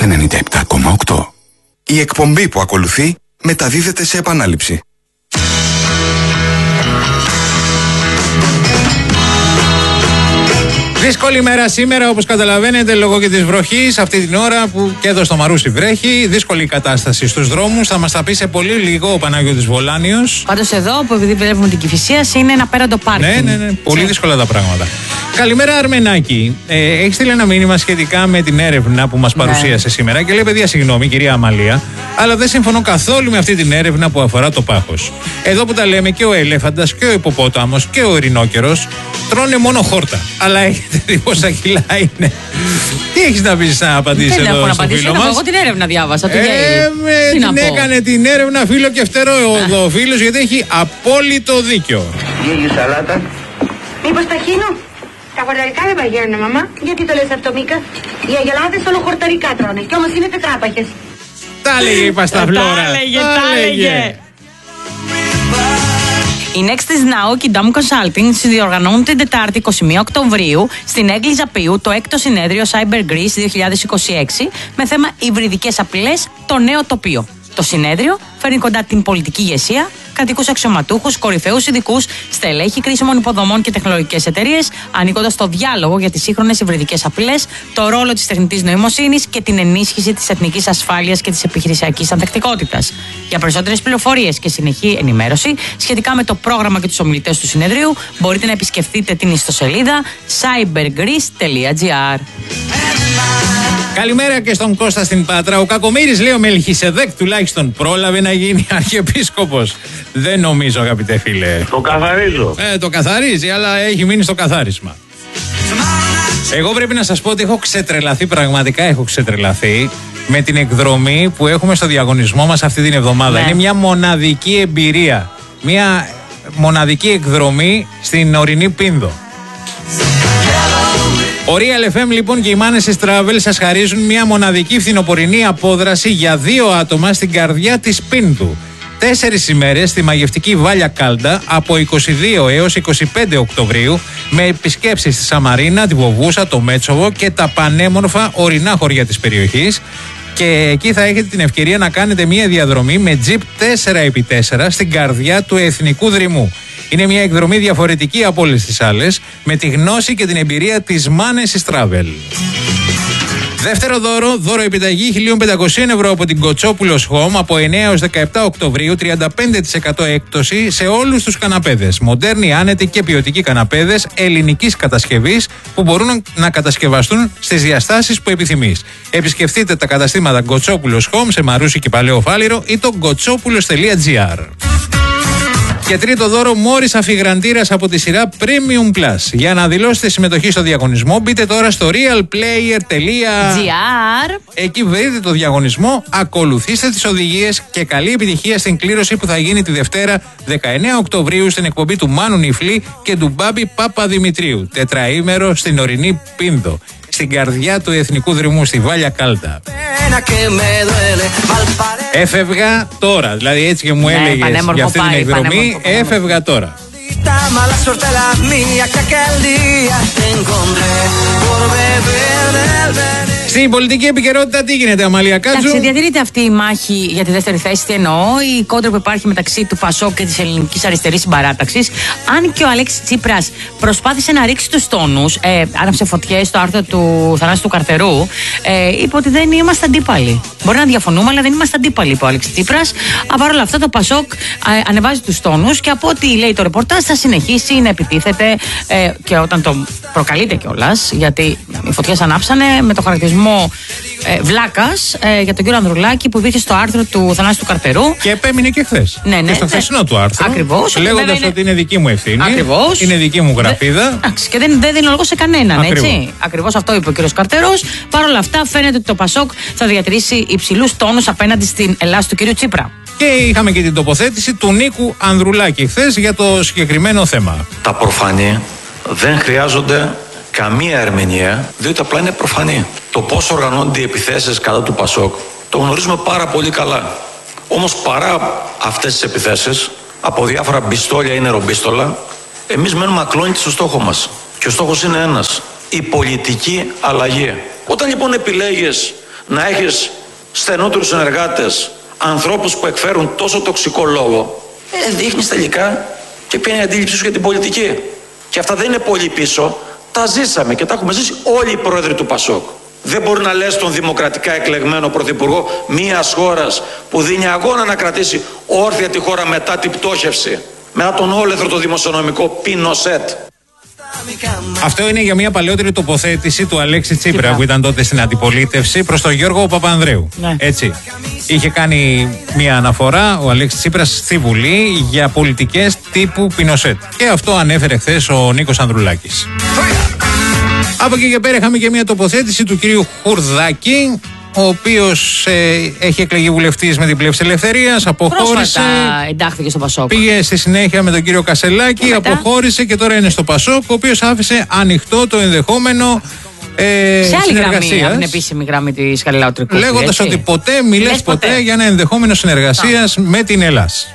97,8. Η εκπομπή που ακολουθεί μεταδίδεται σε επανάληψη. Δύσκολη μέρα σήμερα, όπως καταλαβαίνετε, λόγω και της βροχής. Αυτή την ώρα που και εδώ στο Μαρούσι βρέχει. Δύσκολη κατάσταση στους δρόμους. Θα μας τα πει σε πολύ λίγο ο Παναγιώτης Βολάνιος. Πάντως εδώ, που επειδή βλέπουμε την Κηφισίας, είναι ένα πέραντο πάρκινγκ. Ναι. Πολύ δύσκολα τα πράγματα. Καλημέρα, Αρμενάκη. Έχει στείλει ένα μήνυμα σχετικά με την έρευνα που μας παρουσίασε σήμερα και λέει: παιδιά, συγγνώμη, κυρία Αμαλία, αλλά δεν συμφωνώ καθόλου με αυτή την έρευνα που αφορά το πάχος. Εδώ που τα λέμε και ο ελέφαντας και ο υποπόταμος και ο ειρηνόκερος τρώνε μόνο χόρτα. Αλλά έχετε δει πόσα κιλά είναι. Τι έχεις να πεις να απαντήσεις εδώ στο φίλο μας? Εγώ την έρευνα διάβασα. Την έκανε την έρευνα φίλο και φτερό ο φίλος, γιατί έχει απόλυτο δίκιο. Γέλιο σαλάτα. Μήπως ταχύνω? Τα χορταρικά δεν παγαίνουν, μαμά. Γιατί το λες αυτό, Μίκα? Οι αγελάδες όλο χορταρικά τρώνε. Κι όμως είναι τετράπαχες. Τα έλεγε η Πασταβλόρα. Τα έλεγε. Η Next is Now και η Dam Consulting συνδιοργανώνουν την Τετάρτη 21 Οκτωβρίου στην Έγκλιζα Ποιού το 6ο συνέδριο Cyber Greece 2026 με θέμα υβριδικές απειλές, το νέο τοπίο. Το συνέδριο φέρνει κοντά την πολιτική ηγεσία, κρατικούς αξιωματούχους, κορυφαίους ειδικούς, στελέχη κρίσιμων υποδομών και τεχνολογικές εταιρείες, ανοίγοντας το διάλογο για τις σύγχρονες υβριδικές απειλές, το ρόλο της τεχνητής νοημοσύνης και την ενίσχυση της εθνικής ασφάλειας και της επιχειρησιακής ανθεκτικότητας. Για περισσότερες πληροφορίες και συνεχή ενημέρωση σχετικά με το πρόγραμμα και τους ομιλητές του συνεδρίου, μπορείτε να επισκεφτείτε την ιστοσελίδα cybergreece.gr. Καλημέρα και στον Κώστα στην Πάτρα. Ο Κακομοίρης, λέει ο Μελχισεδέκ, τουλάχιστον πρόλαβε να γίνει αρχιεπίσκοπος. Δεν νομίζω, αγαπητέ φίλε. Το καθαρίζω. Το καθαρίζει, αλλά έχει μείνει στο καθάρισμα. Εγώ πρέπει να σας πω ότι έχω ξετρελαθεί, πραγματικά έχω ξετρελαθεί με την εκδρομή που έχουμε στο διαγωνισμό μας αυτή την εβδομάδα. Είναι μια μοναδική εμπειρία. Μια μοναδική εκδρομή στην ορεινή Πίνδο. Ο Real FM λοιπόν και οι Manes Travel σας χαρίζουν μια μοναδική φθινοπορεινή απόδραση για 2 άτομα στην καρδιά της Πίνδου. 4 ημέρες στη μαγευτική Βάλια Κάλντα από 22 έως 25 Οκτωβρίου με επισκέψεις στη Σαμαρίνα, τη Βοβούσα, το Μέτσοβο και τα πανέμορφα ορεινά χωριά της περιοχής. Και εκεί θα έχετε την ευκαιρία να κάνετε μια διαδρομή με τζιπ 4x4 στην καρδιά του Εθνικού Δρυμού. Είναι μια εκδρομή διαφορετική από όλες τις άλλες, με τη γνώση και την εμπειρία της Manes Travel. Δεύτερο δώρο επιταγή 1.500 ευρώ από την Κοτσόπουλος Home από 9 έως 17 Οκτωβρίου, 35% έκπτωση σε όλους τους καναπέδες. Μοντέρνοι, άνετοι και ποιοτικοί καναπέδες ελληνικής κατασκευής που μπορούν να κατασκευαστούν στις διαστάσεις που επιθυμείς. Επισκεφτείτε τα καταστήματα Κοτσόπουλος Home σε Μαρούσι και Παλαιό Φάληρο ή το kotsopoulos.gr. Και τρίτο δώρο, Μόρις αφιγραντήρας από τη σειρά Premium Plus. Για να δηλώσετε συμμετοχή στο διαγωνισμό, μπείτε τώρα στο realplayer.gr. Εκεί βρείτε το διαγωνισμό, ακολουθήστε τις οδηγίες και καλή επιτυχία στην κλήρωση που θα γίνει τη Δευτέρα 19 Οκτωβρίου στην εκπομπή του Μάνου Νιφλή και του Μπάμπη Παπαδημητρίου. Τετραήμερο στην ορεινή Πίνδο, στην καρδιά του Εθνικού Δρυμού, στη Βάλια Κάλτα. Έφευγα τώρα, δηλαδή έτσι και μου έλεγες για αυτή την εκδρομή, έφευγα τώρα. Στην πολιτική επικαιρότητα τι γίνεται, Αμαλία Κάτζου? Εντάξει, διατηρείται αυτή η μάχη για τη δεύτερη θέση. Τι εννοώ, η κόντρα που υπάρχει μεταξύ του ΠΑΣΟΚ και της Ελληνικής Αριστερής Συμπαράταξης. Αν και ο Αλέξης Τσίπρας προσπάθησε να ρίξει τους τόνους, άναψε φωτιές στο άρθρο του Θανάση του Καρτερού, είπε ότι δεν είμαστε αντίπαλοι. Μπορεί να διαφωνούμε, αλλά δεν είμαστε αντίπαλοι, είπε ο Αλέξης Τσίπρας. Παρ' όλα αυτά, το ΠΑΣΟΚ ανεβάζει τους τόνους και από ό,τι λέει το ρεπορτάζ θα συνεχίσει να επιτίθεται και όταν το προκαλείται κιόλας, γιατί οι φωτιές ανάψανε με το χαρακτηρισμό βλάκας για τον κύριο Ανδρουλάκη που υπήρχε στο άρθρο του Θανάση του Καρτερού. Και επέμεινε και χθες. Ναι, και στο χθεσινό του άρθρο. Ακριβώς. Λέγοντας ότι είναι δική μου ευθύνη. Ακριβώς. Είναι δική μου γραφίδα. Και δεν δίνω λόγο σε κανέναν, έτσι. Ακριβώς αυτό είπε ο κύριος Καρτερός. Παρ' όλα αυτά, φαίνεται ότι το ΠΑΣΟΚ θα διατηρήσει υψηλούς τόνους απέναντι στην Ελλάδα του κύριου Τσίπρα. Και είχαμε και την τοποθέτηση του Νίκου Ανδρουλάκη χθες για το συγκεκριμένο θέμα. Τα προφανή δεν χρειάζονται καμία ερμηνεία, διότι απλά είναι προφανή. Το πώς οργανώνονται οι επιθέσεις κατά του ΠΑΣΟΚ το γνωρίζουμε πάρα πολύ καλά. Όμως παρά αυτές τις επιθέσεις, από διάφορα μπιστόλια ή νερομπίστολα, εμείς μένουμε ακλόνητοι στο στόχο μας. Και ο στόχος είναι ένας, η πολιτική αλλαγή. Όταν λοιπόν επιλέγεις να έχεις στενότερους συνεργάτες, ανθρώπους που εκφέρουν τόσο τοξικό λόγο, δείχνεις τελικά και ποια είναι η αντίληψή σου για την πολιτική. Και αυτά δεν είναι πολύ πίσω, τα ζήσαμε και τα έχουμε ζήσει όλοι οι πρόεδροι του ΠΑΣΟΚ. Δεν μπορεί να λες τον δημοκρατικά εκλεγμένο πρωθυπουργό μιας χώρας που δίνει αγώνα να κρατήσει όρθια τη χώρα μετά την πτώχευση, μετά τον όλεθρο το δημοσιονομικό Πινοσέτ. Αυτό είναι για μια παλαιότερη τοποθέτηση του Αλέξη Τσίπρα που ήταν τότε στην αντιπολίτευση προς τον Γιώργο Παπανδρέου. Ναι. Έτσι. Είχε κάνει μια αναφορά ο Αλέξης Τσίπρας στη Βουλή για πολιτικές τύπου Πινοσέτ. Και αυτό ανέφερε χθες ο Νίκος Ανδρουλάκης. Από εκεί και πέρα είχαμε και μια τοποθέτηση του κυρίου Χουρδάκη, ο οποίος έχει εκλεγεί βουλευτής με την Πλεύση Ελευθερίας, αποχώρησε. Πρόσφατα εντάχθηκε στο ΠΑΣΟΚ. Πήγε στη συνέχεια με τον κύριο Κασελάκη, αποχώρησε και τώρα είναι στο ΠΑΣΟΚ, ο οποίος άφησε ανοιχτό το ενδεχόμενο σε άλλη γραμμή, από την επίσημη γραμμή της Καλλιλάου-Τρικούπη. Λέγοντας ότι ποτέ μιλές ποτέ για ένα ενδεχόμενο συνεργασίας με την Ελλάς.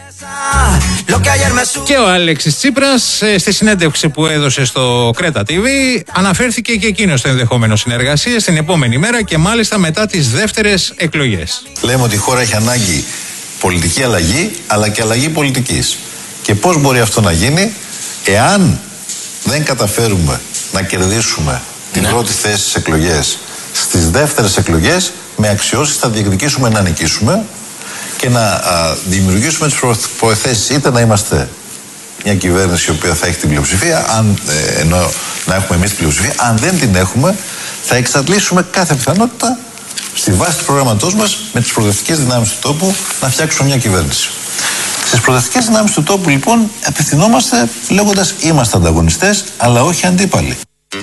Και ο Αλέξης Τσίπρας στη συνέντευξη που έδωσε στο Κρέτα TV αναφέρθηκε και εκείνο στο ενδεχόμενο συνεργασίας την επόμενη μέρα και μάλιστα μετά τις δεύτερες εκλογές. Λέμε ότι η χώρα έχει ανάγκη πολιτική αλλαγή αλλά και αλλαγή πολιτικής. Και πώς μπορεί αυτό να γίνει εάν δεν καταφέρουμε να κερδίσουμε την πρώτη θέση στις εκλογές, στις δεύτερες εκλογές με αξιώσεις θα διεκδικήσουμε να νικήσουμε και να δημιουργήσουμε τις προϋποθέσεις είτε να είμαστε μια κυβέρνηση η οποία θα έχει την πλειοψηφία, ενώ να έχουμε εμείς την πλειοψηφία, αν δεν την έχουμε θα εξαντλήσουμε κάθε πιθανότητα στη βάση του προγραμματός μας με τις προοδευτικές δυνάμεις του τόπου να φτιάξουμε μια κυβέρνηση. Στις προοδευτικές δυνάμεις του τόπου λοιπόν απευθυνόμαστε λέγοντας είμαστε ανταγωνιστές αλλά όχι αντίπαλοι.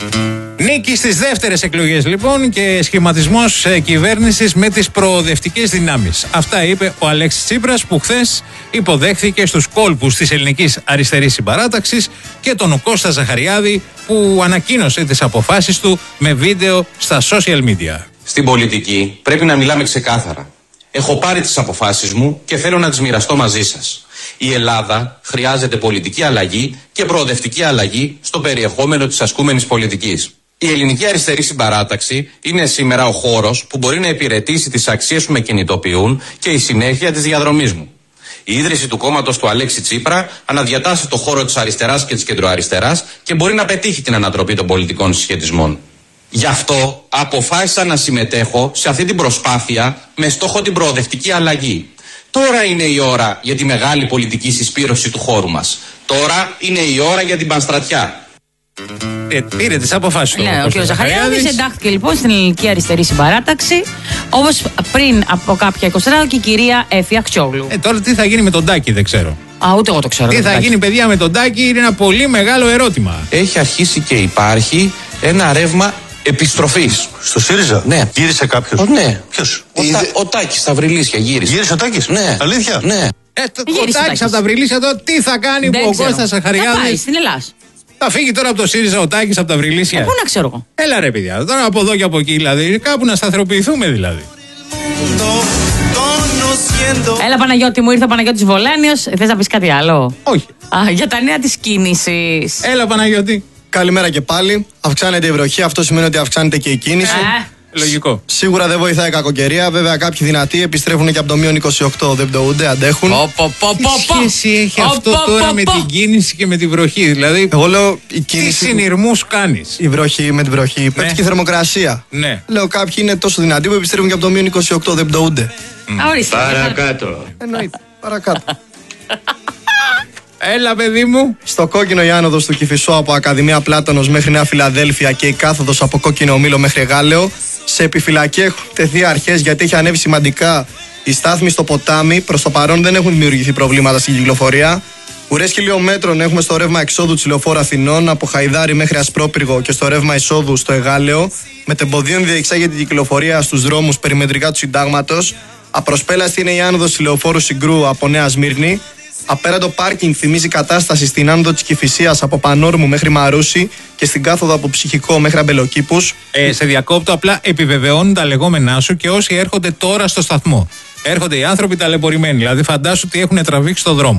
Νίκη στις δεύτερες εκλογές λοιπόν και σχηματισμός κυβέρνησης με τις προοδευτικές δυνάμεις. Αυτά είπε ο Αλέξης Τσίπρας που χθες υποδέχθηκε στους κόλπους της Ελληνικής Αριστερής Συμπαράταξης και τον Κώστα Ζαχαριάδη που ανακοίνωσε τις αποφάσεις του με βίντεο στα social media. Στην πολιτική πρέπει να μιλάμε ξεκάθαρα. Έχω πάρει τις αποφάσεις μου και θέλω να τις μοιραστώ μαζί σας. Η Ελλάδα χρειάζεται πολιτική αλλαγή και προοδευτική αλλαγή στο περιεχόμενο της ασκούμενης πολιτικής. Η Ελληνική Αριστερή Συμπαράταξη είναι σήμερα ο χώρος που μπορεί να υπηρετήσει τις αξίες που με κινητοποιούν και η συνέχεια της διαδρομής μου. Η ίδρυση του κόμματος του Αλέξη Τσίπρα αναδιατάσσει το χώρο της αριστεράς και της κεντροαριστεράς και μπορεί να πετύχει την ανατροπή των πολιτικών συσχετισμών. Γι' αυτό αποφάσισα να συμμετέχω σε αυτή την προσπάθεια με στόχο την προοδευτική αλλαγή. Τώρα είναι η ώρα για τη μεγάλη πολιτική συσπήρωση του χώρου μας. Τώρα είναι η ώρα για την πανστρατιά. Πήρε τις αποφάσεις του. Ναι, ο κ. Ζαχαριάδης εντάχθηκε λοιπόν στην Ελληνική Αριστερή Συμπαράταξη, όπως πριν από κάποια 20 και η κυρία Έφη Αξιόγλου. Τώρα τι θα γίνει με τον Τάκη, δεν ξέρω. Ούτε εγώ το ξέρω. Τι θα γίνει, παιδιά, με τον Τάκη είναι ένα πολύ μεγάλο ερώτημα. Έχει αρχίσει και υπάρχει ένα ρεύμα επιστροφής. Στο ΣΥΡΙΖΑ? Ναι. Γύρισε κάποιος? Ναι. Ποιος? Ο Τάκης στα Βρυλίσια γύρισε. Γύρισε ο Τάκης? Ναι. Αλήθεια? Ναι. Ο Τάκης από τα Βρυλίσια τώρα τι θα κάνει που ο Κώστας Ζαχαριάδης? Θα πάει στην Ελλάδα. Θα φύγει τώρα από το ΣΥΡΙΖΑ ο Τάκης από τα Βρυλίσια? Πού να ξέρω εγώ. Έλα ρε παιδιά, τώρα από εδώ και από εκεί δηλαδή, κάπου να σταθεροποιηθούμε δηλαδή. Έλα Παναγιώτη μου, ήρθε ο Παναγιώτης Βολάνιος. Θες να πεις κάτι άλλο? Όχι. Για τα νέα της κίνησης. Έλα Παναγιώτη. Καλημέρα και πάλι. Αυξάνεται η βροχή, αυτό σημαίνει ότι αυξάνεται και η κίνηση. Λογικό. Σίγουρα δεν βοηθάει η κακοκαιρία. Βέβαια, κάποιοι δυνατοί επιστρέφουν και από το -28. Δεν πτωούνται, αντέχουν. Τι σχέση έχει αυτό τώρα με την κίνηση και με τη βροχή? Δηλαδή, εγώ λέω η κίνηση. Τι συνειρμούς κάνεις? Η βροχή με τη βροχή. Πέφτει και η θερμοκρασία. Ναι. Λέω κάποιοι είναι τόσο δυνατοί που επιστρέφουν και από το -28. Δεν πτωούνται. Παρακάτω. Εννοείται. Παρακάτω. Έλα παιδί μου. Στο κόκκινο η άνοδος του Κηφισό από Ακαδημία Πλάτωνος μέχρι Νέα Φιλαδέλφια και η κάθοδος από Κόκκινο Μήλο μέχρι Εγάλεο. Σε επιφυλακή έχουν τεθεί αρχές γιατί έχει ανέβει σημαντικά η στάθμη στο ποτάμι. Προς το παρόν δεν έχουν δημιουργηθεί προβλήματα στην κυκλοφορία. Ουρές χιλιόμετρων έχουμε στο ρεύμα εξόδου της Λεωφόρου Αθηνών από Χαϊδάρι μέχρι Ασπρόπυργο και στο ρεύμα εισόδου στο Εγάλεο. Μετεμποδίων διεξάγεται η κυκλοφορία στους δρόμους περιμετρικά του Συντάγματος. Απροσπέλαστη είναι η άνοδος της Λεωφόρου Συγκρού από Νέα Σμύρνη. Απέραντο πάρκινγκ θυμίζει κατάσταση στην άνοδο της Κηφισίας από Πανόρμου μέχρι Μαρούσι και στην κάθοδο από Ψυχικό μέχρι Αμπελοκήπους. Σε διακόπτω, απλά επιβεβαιώνουν τα λεγόμενά σου και όσοι έρχονται τώρα στο σταθμό. Έρχονται οι άνθρωποι ταλαιπωρημένοι, δηλαδή φαντάσου ότι έχουν τραβήξει στο δρόμο.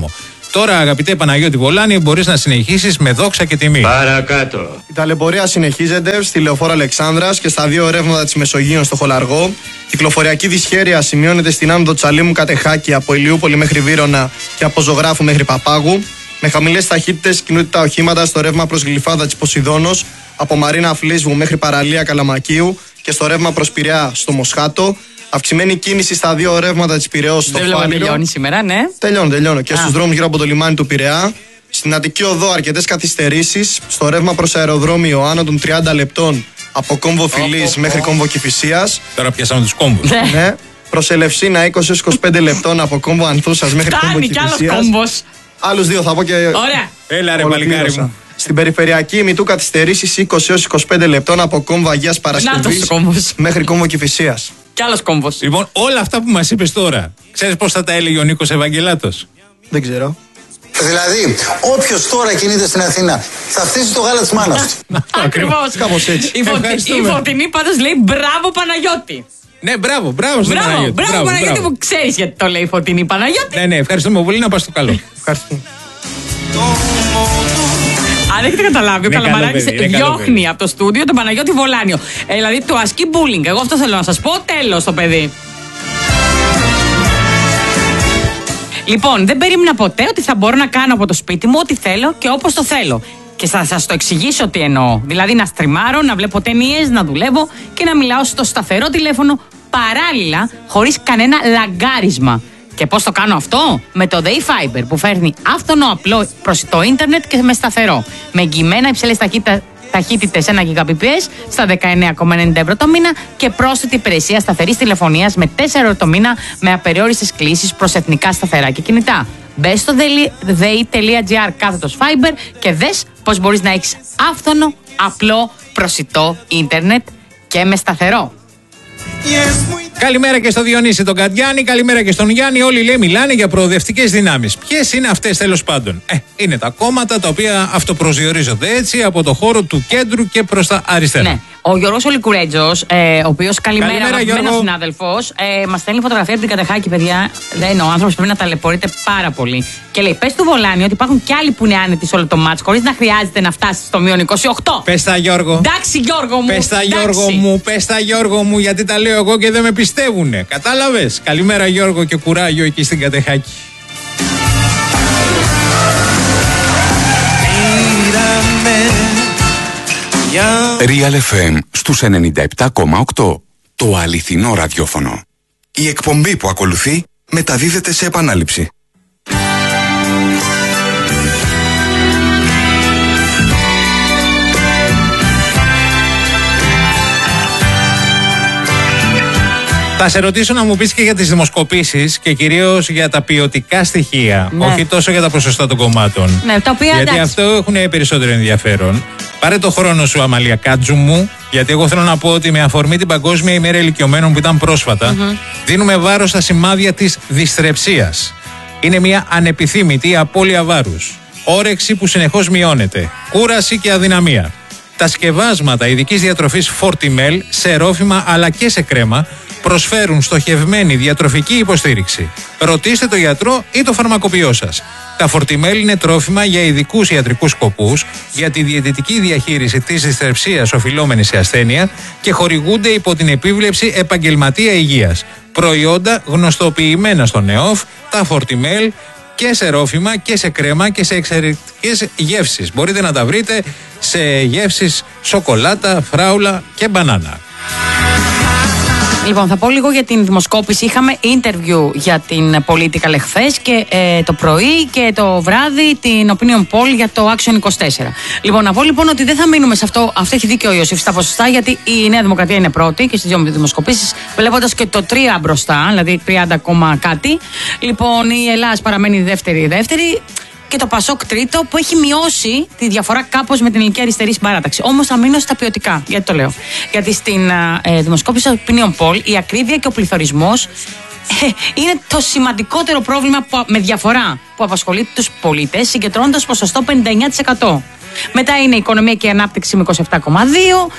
Τώρα, αγαπητέ Παναγιώτη Βολάνη, μπορείς να συνεχίσεις με δόξα και τιμή. Παρακάτω. Η ταλαιπωρία συνεχίζεται στη Λεωφόρο Αλεξάνδρας και στα δύο ρεύματα της Μεσογείων στο Χολαργό. Κυκλοφοριακή δυσχέρεια σημειώνεται στην άμυντο Τσαλίμου Κατεχάκη από Ηλιούπολη μέχρι Βύρωνα και από Ζωγράφου μέχρι Παπάγου. Με χαμηλές ταχύτητες κινούνται τα οχήματα στο ρεύμα προς Γλυφάδα της Ποσειδώνος, από Μαρίνα Φλίσβου μέχρι Παραλία Καλαμακίου και στο ρεύμα προς Πειραιά στο Μοσχάτο. Αυξημένη κίνηση στα δύο ρεύματα της Πειραιώς στο Φάληρο. Τελειώνει σήμερα, ναι. Τελειώνω. Και στους δρόμους γύρω από το λιμάνι του Πειραιά. Στην Αττική Οδό αρκετές καθυστερήσεις. Στο ρεύμα προς αεροδρόμιο άνω των 30 λεπτών από κόμβο Φιλής μέχρι κόμβο Κηφισίας. Τώρα πιάσαμε τους κόμβους. Ναι. Προς Ελευσίνα 20-25 λεπτών από κόμβο Ανθούσας μέχρι κόμβο Κηφισίας. Φτάνει κι άλλος κόμβος. Άλλους δύο θα πω και. Ωραία. Έλα ρε παλικάρι μου. Στην περιφερειακή ημιτού καθυστερήσεις 20-25 λεπτών από κόμβο Αγίας Παρασκευής μέχρι κόμβο Κηφισίας. Κι άλλος κόμβος. Λοιπόν, όλα αυτά που μας είπες τώρα, ξέρεις πώς θα τα έλεγε ο Νίκος Ευαγγελάτος? Δεν ξέρω. Δηλαδή, όποιος τώρα κινείται στην Αθήνα θα φτύσει το γάλα της μάνας του. Ακριβώς. Κάπως έτσι. Η Φωτεινή πάντως λέει μπράβο Παναγιώτη. Ναι, μπράβο στον Παναγιώτη. Μπράβο Παναγιώτη που ξέρεις γιατί το λέει η Φωτεινή Παναγιώτη. Ναι, ευχαριστούμε πολύ, να πας στο καλό. Ευχαριστώ. Αν έχετε καταλάβει, ο Καλαμαράκης διώχνει από το στούντιο τον Παναγιώτη Βολάνιο. Δηλαδή το ασκεί bullying. Εγώ αυτό θέλω να σας πω. Τέλος το παιδί. Λοιπόν, δεν περίμενα ποτέ ότι θα μπορώ να κάνω από το σπίτι μου ό,τι θέλω και όπως το θέλω. Και θα σας το εξηγήσω τι εννοώ. Δηλαδή να στριμάρω, να βλέπω ταινίες, να δουλεύω και να μιλάω στο σταθερό τηλέφωνο παράλληλα, χωρίς κανένα λαγκάρισμα. Και πώς το κάνω αυτό? Με το Day Fiber που φέρνει άφθονο απλό προσιτό ίντερνετ και με σταθερό. Με εγγυημένα υψηλές ταχύτητες 1 Gbps στα 19,90 ευρώ το μήνα και πρόσθετη υπηρεσία σταθερής τηλεφωνίας με 4 ευρώ το μήνα με απεριόριστες κλήσεις προς εθνικά σταθερά και κινητά. Μπες στο dei.gr/fiber και δες πώς μπορείς να έχεις άφθονο, απλό, προσιτό ίντερνετ και με σταθερό. Καλημέρα και στο Διονύση τον Καντιάνη, καλημέρα και στον Γιάννη. Όλοι λέει μιλάνε για προοδευτικές δυνάμεις. Ποιες είναι αυτές τέλος πάντων? Είναι τα κόμματα τα οποία αυτοπροσδιορίζονται έτσι από το χώρο του κέντρου και προς τα αριστερά. Ναι. Ο Γιώργος Ολικουρέτζος, ο οποίος καλημέρα αγαπημένος συνάδελφος, μας στέλνει φωτογραφία από την Κατεχάκη, παιδιά. Δεν ο άνθρωπος πρέπει να ταλαιπωρείται πάρα πολύ. Και λέει: πες του Βολάνη ότι υπάρχουν κι άλλοι που είναι άνετοι σε όλο το μάτς, χωρίς να χρειάζεται να φτάσει στο -28. Πες τα Γιώργο. Εντάξει, Γιώργο μου. Πες τα Γιώργο μου, γιατί τα λέω εγώ και δεν με πιστεύουνε. Κατάλαβες? Καλημέρα Γιώργο και κουράγιο εκεί στην Κατεχάκη. Real FM στους 97,8. Το αληθινό ραδιόφωνο. Η εκπομπή που ακολουθεί μεταδίδεται σε επανάληψη. Θα σε ρωτήσω να μου πεις και για τις δημοσκοπήσεις και κυρίως για τα ποιοτικά στοιχεία, όχι τόσο για τα ποσοστά των κομμάτων. Ναι, τα οποία γιατί αυτό έχουν περισσότερο ενδιαφέρον. Πάρε το χρόνο σου, Αμαλία Κάτζου μου, γιατί εγώ θέλω να πω ότι με αφορμή την Παγκόσμια ημέρα ηλικιωμένων που ήταν πρόσφατα, δίνουμε βάρος στα σημάδια της δυσθρεψίας. Είναι μια ανεπιθύμητη απώλεια βάρους. Όρεξη που συνεχώς μειώνεται. Κούραση και αδυναμία. Τα σκευάσματα ειδικής διατροφής Fortimel σε ρόφημα αλλά και σε κρέμα προσφέρουν στοχευμένη διατροφική υποστήριξη. Ρωτήστε το γιατρό ή το φαρμακοποιό σας. Τα Fortimel είναι τρόφιμα για ειδικούς ιατρικούς σκοπούς, για τη διαιτητική διαχείριση της δυσθρεψίας οφειλόμενης σε ασθένεια και χορηγούνται υπό την επίβλεψη επαγγελματία υγείας. Προϊόντα γνωστοποιημένα στο ΝΕΟΦ, τα Fortimel και σε ρόφημα και σε κρέμα και σε εξαιρετικές γεύσεις. Μπορείτε να τα βρείτε σε γεύσεις σοκολάτα, φράουλα και μπανάνα. Λοιπόν, θα πω λίγο για την δημοσκόπηση. Είχαμε interview για την Political εχθές και το πρωί και το βράδυ την Opinion Poll για το Action 24. Λοιπόν, να πω λοιπόν ότι δεν θα μείνουμε σε αυτό. Αυτό έχει δίκιο ο Ιωσήφ στα ποσοστά, γιατί η Νέα Δημοκρατία είναι πρώτη και στις δύο δημοσκοπήσεις, βλέποντας και το 3 μπροστά, δηλαδή 30, κάτι. Λοιπόν, η Ελλάδα παραμένει δεύτερη. Και το Πασόκ τρίτο, που έχει μειώσει τη διαφορά κάπως με την ηλικία αριστερή συμπαράταξη. Όμως θα μείνω στα ποιοτικά. Γιατί το λέω? Γιατί στην δημοσκόπηση Opinion Poll η ακρίβεια και ο πληθωρισμός είναι το σημαντικότερο πρόβλημα με διαφορά που απασχολεί τους πολίτες, συγκεντρώνοντας ποσοστό 59%. Μετά είναι η οικονομία και η ανάπτυξη με 27,2%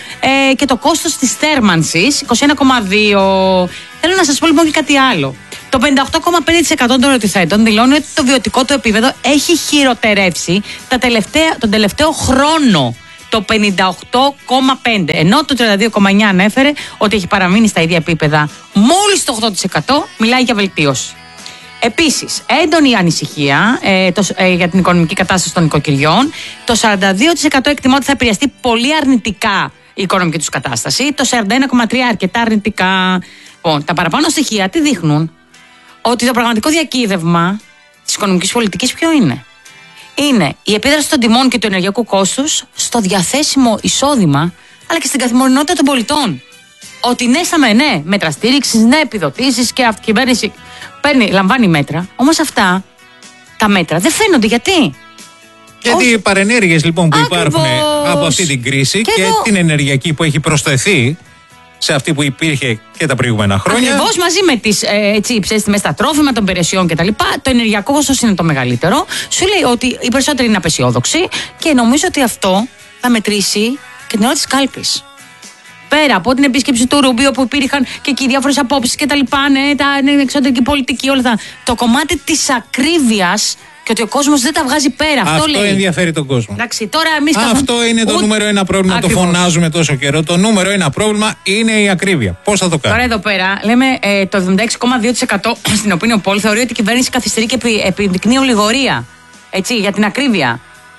και το κόστος της θέρμανσης 21,2%. Θέλω να σας πω λοιπόν και κάτι άλλο. Το 58,5% των ερωτηθέντων δηλώνει ότι το βιωτικό του επίπεδο έχει χειροτερεύσει τον τελευταίο χρόνο. Το 58,5%. Ενώ το 32,9% ανέφερε ότι έχει παραμείνει στα ίδια επίπεδα. Μόλις το 8% μιλάει για βελτίωση. Επίσης, έντονη ανησυχία για την οικονομική κατάσταση των νοικοκυριών. Το 42% εκτιμά ότι θα επηρεαστεί πολύ αρνητικά η οικονομική τους κατάσταση. Το 41,3% αρκετά αρνητικά. Λοιπόν, τα παραπάνω στοιχεία τι δείχνουν? Ότι το πραγματικό διακύβευμα της οικονομικής πολιτικής ποιο είναι? Είναι η επίδραση των τιμών και του ενεργειακού κόστους στο διαθέσιμο εισόδημα, αλλά και στην καθημερινότητα των πολιτών. Ότι ναι, μέτρα στήριξης, ναι, επιδοτήσεις και αυτή η κυβέρνηση λαμβάνει μέτρα. Όμως αυτά τα μέτρα δεν φαίνονται. Γιατί? Γιατί οι παρενέργειες λοιπόν που υπάρχουν από αυτή την κρίση και την ενεργειακή που έχει προσθεθεί σε αυτή που υπήρχε και τα προηγούμενα χρόνια. Ακριβώς, μαζί με τις υψηλές τιμές στα τρόφιμα, των υπηρεσιών κτλ. Το ενεργειακό κόστος είναι το μεγαλύτερο. Σου λέει ότι οι περισσότεροι είναι απαισιόδοξοι και νομίζω ότι αυτό θα μετρήσει και την ώρα της κάλπης. Πέρα από την επίσκεψη του Ρούμπιο που υπήρχαν και εκεί διάφορες απόψεις κτλ. Ναι, εξωτερική πολιτική, όλα αυτά. Το κομμάτι της ακρίβειας και ότι ο κόσμος δεν τα βγάζει πέρα. Αυτό λέει. Ενδιαφέρει τον κόσμο. Εντάξει, τώρα εμείς αυτό είναι το νούμερο ένα πρόβλημα. Ακριβώς. Το φωνάζουμε τόσο καιρό. Το νούμερο ένα πρόβλημα είναι η ακρίβεια. Πώς θα το κάνουμε? Τώρα εδώ πέρα λέμε το 76,2% στην opinion poll θεωρεί ότι η κυβέρνηση καθυστερεί και επιδεικνύει ολιγορία. Έτσι, για την ακρίβεια.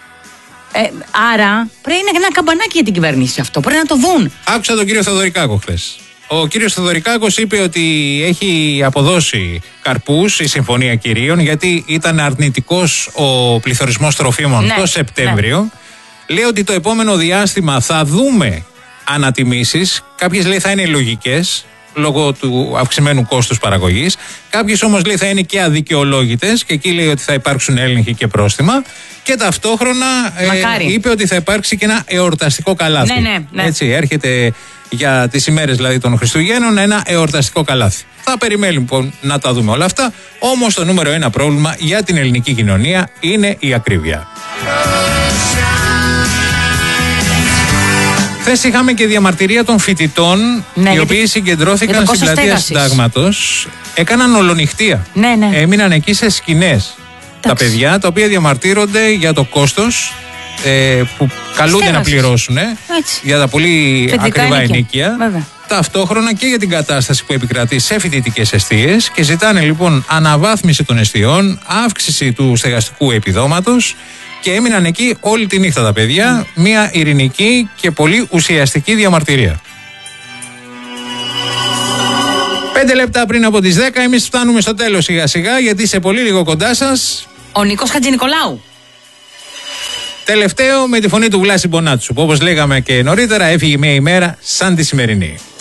Άρα πρέπει να είναι ένα καμπανάκι για την κυβέρνηση αυτό. Πρέπει να το δουν. Άκουσα τον κύριο Θεοδωρικάκο χθες. Ο κύριος Θεοδωρικάκος είπε ότι έχει αποδώσει καρπούς η Συμφωνία Κυρίων, γιατί ήταν αρνητικός ο πληθωρισμός τροφίμων το Σεπτέμβριο. Λέει ότι το επόμενο διάστημα θα δούμε ανατιμήσεις. Κάποιες λέει θα είναι λογικές λόγω του αυξημένου κόστους παραγωγής. Κάποιες όμως λέει θα είναι και αδικαιολόγητες και εκεί λέει ότι θα υπάρξουν έλεγχοι και πρόστιμα. Και ταυτόχρονα είπε ότι θα υπάρξει και ένα εορταστικό καλάθι. Ναι. Έτσι, έρχεται για τις ημέρες δηλαδή των Χριστουγέννων ένα εορταστικό καλάθι. Θα περιμένουμε λοιπόν να τα δούμε όλα αυτά. Όμως το νούμερο ένα πρόβλημα για την ελληνική κοινωνία είναι η ακρίβεια. Χθες είχαμε και διαμαρτυρία των φοιτητών, οι οποίοι συγκεντρώθηκαν στην πλατεία Συντάγματος. Έκαναν ολονυχτία. Έμειναν εκεί σε σκηνές. Τα παιδιά τα οποία διαμαρτύρονται για το κόστος που καλούνται να πληρώσουν για τα πολύ ακριβά ενοίκια. Ταυτόχρονα και για την κατάσταση που επικρατεί σε φοιτητικές εστίες και ζητάνε λοιπόν αναβάθμιση των εστιών, αύξηση του στεγαστικού επιδόματος και έμειναν εκεί όλη τη νύχτα τα παιδιά. Μια ειρηνική και πολύ ουσιαστική διαμαρτυρία. 5 λεπτά πριν από τις 10 εμείς φτάνουμε στο τέλος σιγά σιγά, γιατί σε πολύ λίγο κοντά σας ο Νίκος Χατζηνικολάου. Τελευταίο με τη φωνή του Βλάση Μπονάτσου, που όπως λέγαμε και νωρίτερα έφυγε μια ημέρα σαν τη σημερινή.